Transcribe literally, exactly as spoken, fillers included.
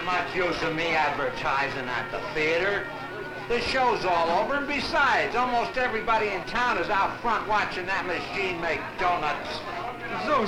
much use of me advertising at the theater. The show's all over, and besides, almost everybody in town is out front watching that machine make donuts. So,